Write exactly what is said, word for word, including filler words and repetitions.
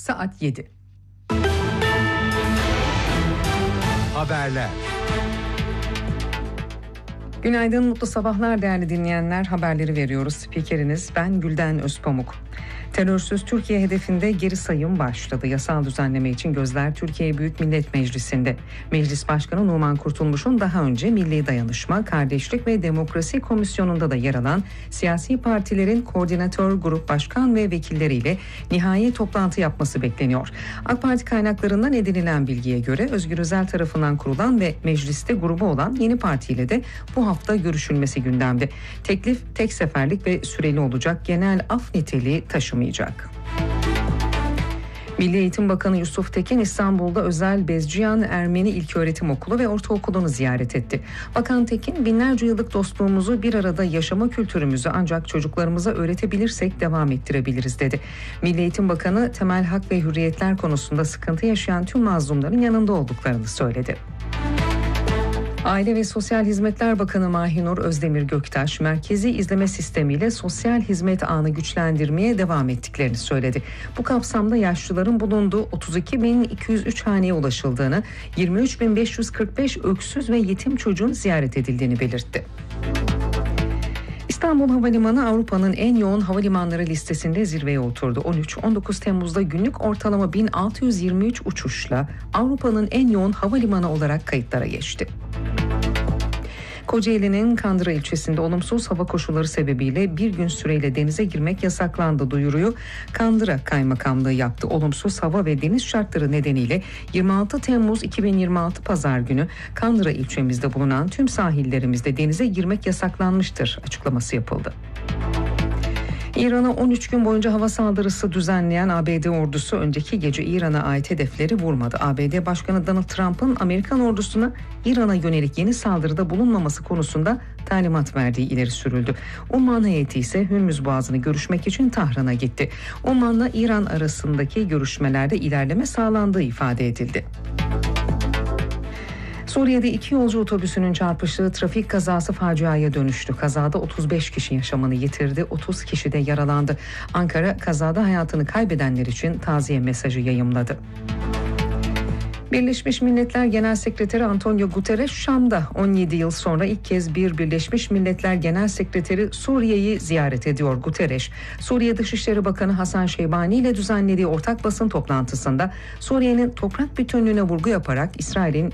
saat yedi. Haberler. Günaydın, mutlu sabahlar değerli dinleyenler. Haberleri veriyoruz. Spikeriniz ben Gülden Özpamuk. Terörsüz Türkiye hedefinde geri sayım başladı. Yasal düzenleme için gözler Türkiye Büyük Millet Meclisi'nde. Meclis Başkanı Numan Kurtulmuş'un daha önce Milli Dayanışma, Kardeşlik ve Demokrasi Komisyonu'nda da yer alan siyasi partilerin koordinatör, grup başkan ve vekilleriyle nihai toplantı yapması bekleniyor. AK Parti kaynaklarından edinilen bilgiye göre Özgür Özel tarafından kurulan ve mecliste grubu olan yeni partiyle de bu hafta görüşülmesi gündemde. Teklif tek seferlik ve süreli olacak, genel af niteliği taşımayacak. Milli Eğitim Bakanı Yusuf Tekin İstanbul'da Özel Bezciyan Ermeni İlköğretim Okulu ve Ortaokulu'nu ziyaret etti. Bakan Tekin, binlerce yıllık dostluğumuzu, bir arada yaşama kültürümüzü ancak çocuklarımıza öğretebilirsek devam ettirebiliriz dedi. Milli Eğitim Bakanı temel hak ve hürriyetler konusunda sıkıntı yaşayan tüm mazlumların yanında olduklarını söyledi. Aile ve Sosyal Hizmetler Bakanı Mahinur Özdemir Göktaş, merkezi izleme sistemiyle sosyal hizmet ağını güçlendirmeye devam ettiklerini söyledi. Bu kapsamda yaşlıların bulunduğu otuz iki bin iki yüz üç haneye ulaşıldığını, yirmi üç bin beş yüz kırk beş öksüz ve yetim çocuğun ziyaret edildiğini belirtti. İstanbul Havalimanı Avrupa'nın en yoğun havalimanları listesinde zirveye oturdu. on üç on dokuz Temmuz'da günlük ortalama bin altı yüz yirmi üç uçuşla Avrupa'nın en yoğun havalimanı olarak kayıtlara geçti. Kocaeli'nin Kandıra ilçesinde olumsuz hava koşulları sebebiyle bir gün süreyle denize girmek yasaklandı duyuruyu Kandıra Kaymakamlığı yaptı. Olumsuz hava ve deniz şartları nedeniyle yirmi altı Temmuz iki bin yirmi altı Pazar günü Kandıra ilçemizde bulunan tüm sahillerimizde denize girmek yasaklanmıştır açıklaması yapıldı. İran'a on üç gün boyunca hava saldırısı düzenleyen A B D ordusu önceki gece İran'a ait hedefleri vurmadı. A B D Başkanı Donald Trump'ın Amerikan ordusuna İran'a yönelik yeni saldırıda bulunmaması konusunda talimat verdiği ileri sürüldü. Umman heyeti ise Hürmüz Boğazı'nı görüşmek için Tahran'a gitti. Umman'la İran arasındaki görüşmelerde ilerleme sağlandığı ifade edildi. Suriye'de iki yolcu otobüsünün çarpıştığı trafik kazası faciaya dönüştü. Kazada otuz beş kişi yaşamını yitirdi, otuz kişi de yaralandı. Ankara kazada hayatını kaybedenler için taziye mesajı yayımladı. Birleşmiş Milletler Genel Sekreteri Antonio Guterres Şam'da on yedi yıl sonra ilk kez bir Birleşmiş Milletler Genel Sekreteri Suriye'yi ziyaret ediyor. Guterres, Suriye Dışişleri Bakanı Hasan Şeybani ile düzenlediği ortak basın toplantısında Suriye'nin toprak bütünlüğüne vurgu yaparak İsrail'in